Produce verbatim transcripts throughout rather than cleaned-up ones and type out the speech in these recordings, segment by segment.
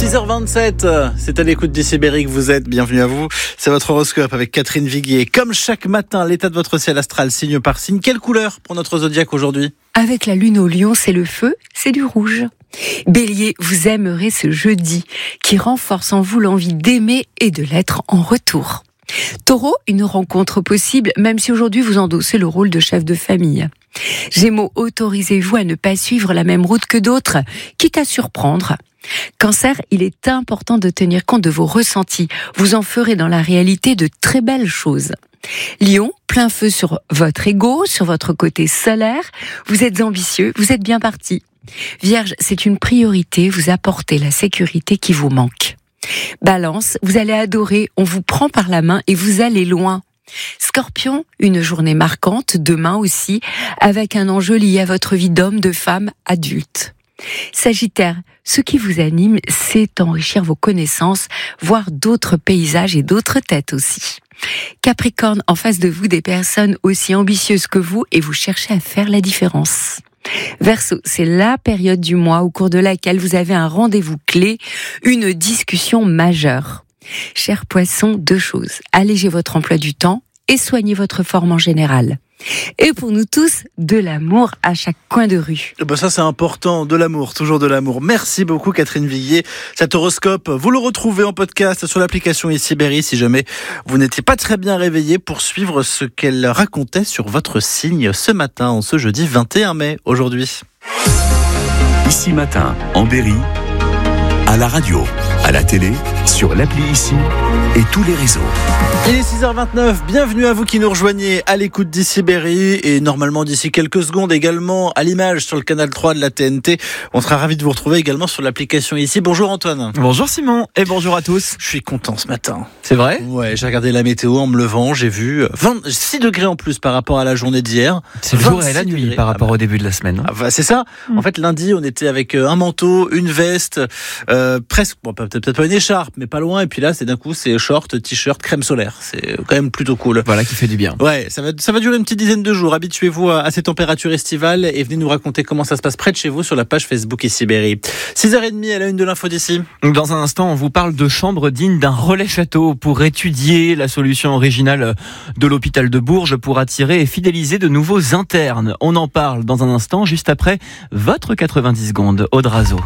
six heures vingt-sept, c'est à l'écoute d'I C B R I que vous êtes, bienvenue à vous. C'est votre horoscope avec Catherine Viguier. Comme chaque matin, l'état de votre ciel astral signe par signe. Quelle couleur pour notre zodiaque aujourd'hui ? Avec la lune au lion, c'est le feu, c'est du rouge. Bélier, vous aimerez ce jeudi qui renforce en vous l'envie d'aimer et de l'être en retour. Taureau, une rencontre possible, même si aujourd'hui vous endossez le rôle de chef de famille. Gémeaux, autorisez-vous à ne pas suivre la même route que d'autres, quitte à surprendre. Cancer, il est important de tenir compte de vos ressentis. Vous en ferez dans la réalité de très belles choses. Lion, plein feu sur votre ego, sur votre côté solaire. Vous êtes ambitieux, vous êtes bien parti. Vierge, c'est une priorité, vous apportez la sécurité qui vous manque. Balance, vous allez adorer, on vous prend par la main et vous allez loin. Scorpion, une journée marquante, demain aussi, avec un enjeu lié à votre vie d'homme, de femme, adulte. Sagittaire, ce qui vous anime, c'est enrichir vos connaissances, voir d'autres paysages et d'autres têtes aussi. Capricorne, en face de vous, des personnes aussi ambitieuses que vous et vous cherchez à faire la différence. Verseau, c'est la période du mois au cours de laquelle vous avez un rendez-vous clé, une discussion majeure. Chers poissons, deux choses. Allégez votre emploi du temps et soignez votre forme en général. Et pour nous tous, de l'amour à chaque coin de rue. Ben ça c'est important, de l'amour, toujours de l'amour. Merci beaucoup Catherine Viguier. Cet horoscope, vous le retrouvez en podcast sur l'application I C B R I si jamais vous n'étiez pas très bien réveillé pour suivre ce qu'elle racontait sur votre signe ce matin, en ce jeudi vingt et un mai, aujourd'hui. Ici Matin, en Berry, à la radio, à la télé, sur l'appli Ici et tous les réseaux. Il est six heures vingt-neuf, bienvenue à vous qui nous rejoignez à l'écoute d'I C B R I et normalement d'ici quelques secondes également à l'image sur le canal trois de la T N T. On sera ravis de vous retrouver également sur l'application Ici. Bonjour Antoine. Bonjour Simon et bonjour à tous. Je suis content ce matin. C'est vrai ? Ouais, j'ai regardé la météo en me levant, j'ai vu vingt-six degrés en plus par rapport à la journée d'hier. C'est le jour et la nuit par rapport ah bah. au début de la semaine. Ah bah c'est ça. Mmh. En fait lundi on était avec un manteau, une veste, euh, presque, bon, peut-être, peut-être pas une écharpe mais pas loin et puis là c'est d'un coup c'est short, t-shirt, crème solaire. C'est quand même plutôt cool. Voilà qui fait du bien. Ouais, ça va, ça va durer une petite dizaine de jours. Habituez-vous à, à ces températures estivales et venez nous raconter comment ça se passe près de chez vous sur la page Facebook I C B R I. six heures trente à la une de l'info d'ici. Dans un instant, on vous parle de chambres dignes d'un relais château pour étudier la solution originale de l'hôpital de Bourges pour attirer et fidéliser de nouveaux internes. On en parle dans un instant, juste après votre quatre-vingt-dix secondes. Aude Razo.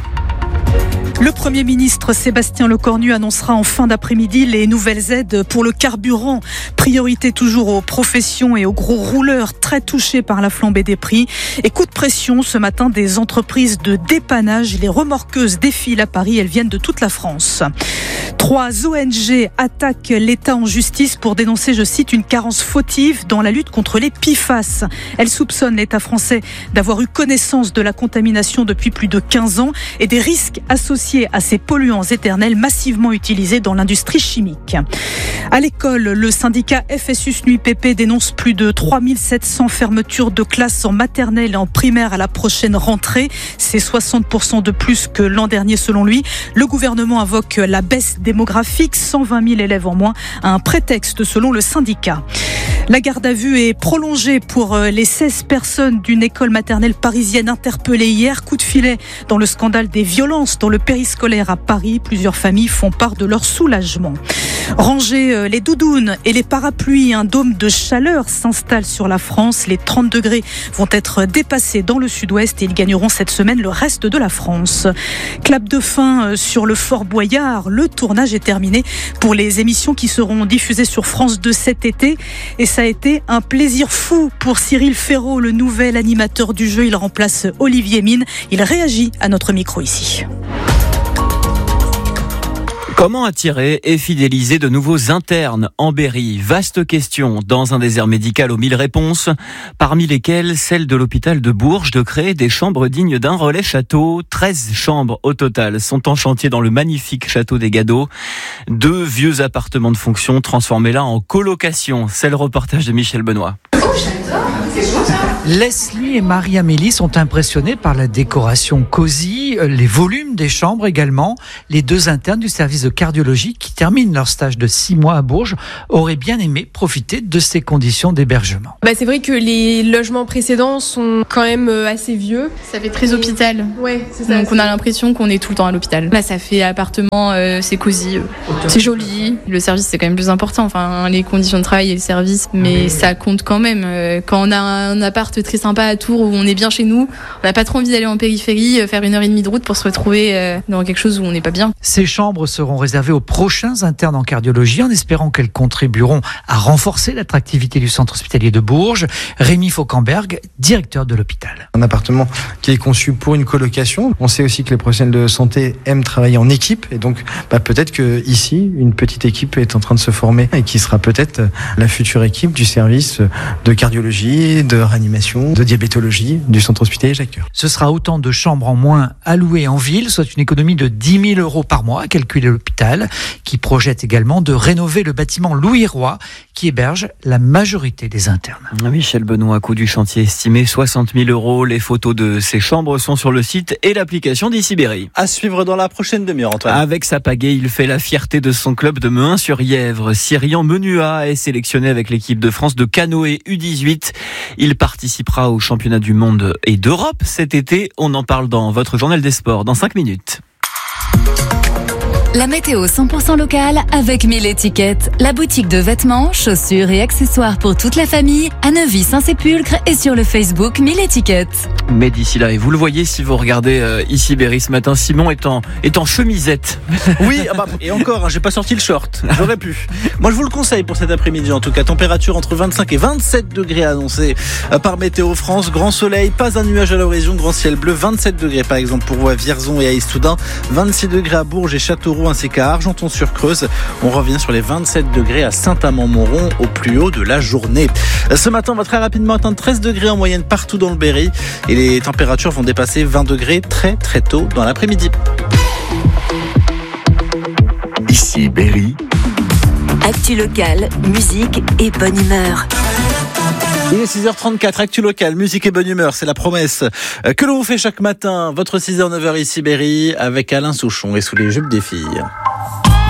Le Premier ministre Sébastien Lecornu annoncera en fin d'après-midi les nouvelles aides pour le carburant. Priorité toujours aux professions et aux gros rouleurs très touchés par la flambée des prix. Et coup de pression ce matin des entreprises de dépannage. Les remorqueuses défilent à Paris, elles viennent de toute la France. Trois O N G attaquent l'État en justice pour dénoncer, je cite, une carence fautive dans la lutte contre les P F A S. Elles soupçonnent l'État français d'avoir eu connaissance de la contamination depuis plus de quinze ans et des risques associés à ces polluants éternels massivement utilisés dans l'industrie chimique. À l'école, le syndicat F S U S N U I P P dénonce plus de trois mille sept cents fermetures de classes en maternelle et en primaire à la prochaine rentrée. C'est soixante pour cent de plus que l'an dernier selon lui. Le gouvernement invoque la baisse démographique, cent vingt mille élèves en moins, un prétexte selon le syndicat. La garde à vue est prolongée pour les seize personnes d'une école maternelle parisienne interpellées hier. Coup de filet dans le scandale des violences dans le périscolaire à Paris. Plusieurs familles font part de leur soulagement. Ranger les doudounes et les parapluies, un dôme de chaleur s'installe sur la France. Les trente degrés vont être dépassés dans le sud-ouest et ils gagneront cette semaine le reste de la France. Clap de fin sur le Fort Boyard. Le tournage est terminé pour les émissions qui seront diffusées sur France deux cet été. Et ça a été un plaisir fou pour Cyril Ferraud, le nouvel animateur du jeu. Il remplace Olivier Mine. Il réagit à notre micro ici. Comment attirer et fidéliser de nouveaux internes en Berry ? Vaste question dans un désert médical aux mille réponses, parmi lesquelles celle de l'hôpital de Bourges de créer des chambres dignes d'un relais château. treize chambres au total sont en chantier dans le magnifique château des Gadots. Deux vieux appartements de fonction transformés là en colocation. C'est le reportage de Michel Benoît. Oh, j'adore, c'est beau ça. Leslie et Marie-Amélie sont impressionnés par la décoration cosy, les volumes des chambres également. Les deux internes du service de cardiologie qui terminent leur stage de six mois à Bourges auraient bien aimé profiter de ces conditions d'hébergement. Bah c'est vrai que les logements précédents sont quand même assez vieux. Ça fait très hôpital. Ouais, c'est ça. Donc on a l'impression qu'on est tout le temps à l'hôpital. Là ça fait appartement, euh, c'est cosy, euh, c'est joli. Le service c'est quand même plus important. Enfin les conditions de travail et le service, mais ça compte quand même. Quand on a un appart très sympa à Tours où on est bien chez nous, on n'a pas trop envie d'aller en périphérie, faire une heure et demie de route pour se retrouver dans quelque chose où on n'est pas bien. Ces chambres seront réservées aux prochains internes en cardiologie en espérant qu'elles contribueront à renforcer l'attractivité du centre hospitalier de Bourges. Rémi Fauquemberg, directeur de l'hôpital. Un appartement qui est conçu pour une colocation. On sait aussi que les professionnels de santé aiment travailler en équipe et donc bah, peut-être que ici une petite équipe est en train de se former et qui sera peut-être la future équipe du service de cardiologie, de réanimation, de diabétologie du centre hospitalier Jacques Coeur. Ce sera autant de chambres en moins allouées en ville, soit une économie de dix mille euros par mois, calculé l'hôpital, qui projette également de rénover le bâtiment Louis Roy, qui héberge la majorité des internes. Michel Benoît, coût du chantier estimé soixante mille euros. Les photos de ces chambres sont sur le site et l'application d'Issy-Berry. À suivre dans la prochaine demi-heure, Antoine. Avec sa pagaie, il fait la fierté de son club de Mehun-sur-Yèvre. Cyrian Menua est sélectionné avec l'équipe de France de canoë U dix-huit. Il participera au championnat du monde et d'Europe cet été. On en parle dans votre journal des sports dans cinq minutes. La météo cent pour cent locale avec mille étiquettes. La boutique de vêtements, chaussures et accessoires pour toute la famille à Neuvy-Saint-Sépulcre et sur le Facebook mille étiquettes. Mais d'ici là, et vous le voyez si vous regardez euh, Issy-Berry ce matin, Simon est en, est en chemisette. Oui, ah bah, et encore, hein, j'ai pas sorti le short. J'aurais pu. Moi, je vous le conseille pour cet après-midi. En tout cas, température entre vingt-cinq et vingt-sept degrés annoncée par Météo France. Grand soleil, pas un nuage à l'horizon, grand ciel bleu. vingt-sept degrés par exemple pour vous à Vierzon et à Issoudun. vingt-six degrés à Bourges et Châteauroux ainsi qu'à Argenton-sur-Creuse. On revient sur les vingt-sept degrés à Saint-Amand-Montrond au plus haut de la journée. Ce matin, on va très rapidement atteindre treize degrés en moyenne partout dans le Berry et les températures vont dépasser vingt degrés très très tôt dans l'après-midi. Ici Berry. Actu locale, musique et bonne humeur. Il est six heures trente-quatre, actu locale, musique et bonne humeur, c'est la promesse que l'on vous fait chaque matin. Votre six heures neuf heures ici Berry avec Alain Souchon et sous les jupes des filles.